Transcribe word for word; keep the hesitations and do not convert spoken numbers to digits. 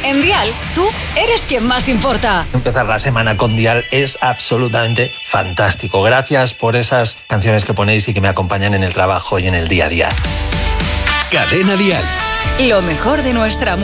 En Dial, tú eres quien más importa. Empezar la semana con Dial es absolutamente fantástico. Gracias por esas canciones que ponéis y que me acompañan en el trabajo y en el día a día. Cadena Dial. Lo mejor de nuestra